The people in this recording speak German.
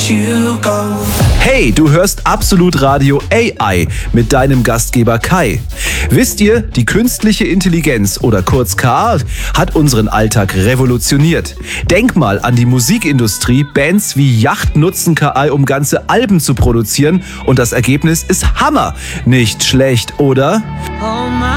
you go. Hey, du hörst Absolut Radio AI mit deinem Gastgeber Kai. Wisst ihr, die künstliche Intelligenz oder kurz KI hat unseren Alltag revolutioniert. Denk mal an die Musikindustrie. Bands wie Yacht nutzen KI, um ganze Alben zu produzieren und das Ergebnis ist Hammer. Nicht schlecht, oder?